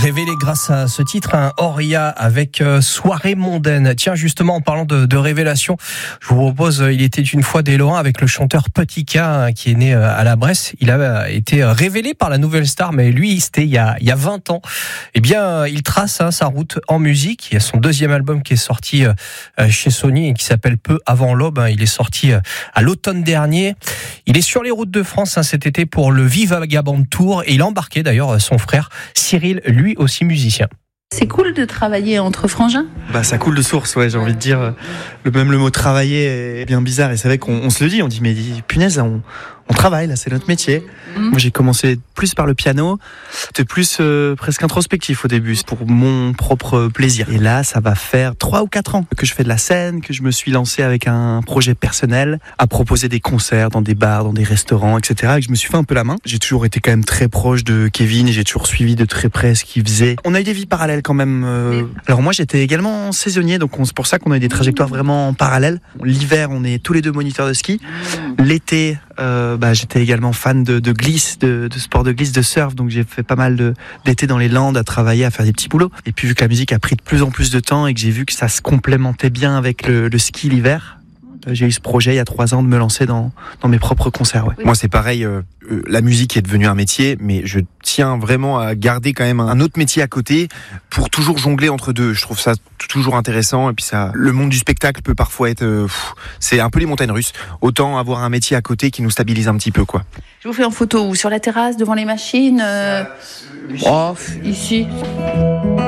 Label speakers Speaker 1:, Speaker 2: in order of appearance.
Speaker 1: révélé grâce à ce titre, Auria avec Soirée mondaine. Tiens, justement, en parlant de révélation, je vous propose Il était une fois des Lorrains avec le chanteur Petit K qui est né à la Bresse. Il a été révélé par la Nouvelle Star, mais lui, c'était il y a 20 ans. Eh bien, il trace sa route en musique. Il y a son deuxième album qui est sorti chez Sony et qui s'appelle Peu avant l'aube. Il est sorti à l'automne dernier. Il est sur les routes de France cet été pour le Viva Vagabond Tour et il a embarqué d'ailleurs son frère Cyril, lui aussi musicien.
Speaker 2: C'est cool de travailler entre frangins.
Speaker 3: Ça coule de source, ouais, j'ai envie de dire. Même le mot travailler est bien bizarre et c'est vrai qu'on se le dit, on dit mais punaise, là, on travaille, là, c'est notre métier. Moi, j'ai commencé plus par le piano, c'était plus presque introspectif au début, pour mon propre plaisir. Et là, ça va faire 3 ou 4 ans que je fais de la scène, que je me suis lancé avec un projet personnel, à proposer des concerts dans des bars, dans des restaurants, etc. Et que je me suis fait un peu la main. J'ai toujours été quand même très proche de Kevin et j'ai toujours suivi de très près ce qu'il faisait. On a eu des vies parallèles quand même. Alors moi, j'étais également saisonnier, donc c'est pour ça qu'on a eu des trajectoires vraiment parallèles. L'hiver, on est tous les deux moniteurs de ski. L'été, j'étais également fan de glisse, de sport de glisse, de surf, donc j'ai fait pas mal d'été dans les Landes à travailler, à faire des petits boulots. Et puis vu que la musique a pris de plus en plus de temps et que j'ai vu que ça se complémentait bien avec le ski l'hiver, j'ai eu ce projet il y a 3 ans de me lancer dans mes propres concerts. Ouais.
Speaker 4: Moi c'est pareil, la musique est devenue un métier, mais je tiens vraiment à garder quand même un autre métier à côté pour toujours jongler entre deux. Je trouve ça toujours intéressant et puis ça, le monde du spectacle peut parfois être, c'est un peu les montagnes russes. Autant avoir un métier à côté qui nous stabilise un petit peu, quoi.
Speaker 2: Je vous fais en photo ou sur la terrasse devant les machines. Ici.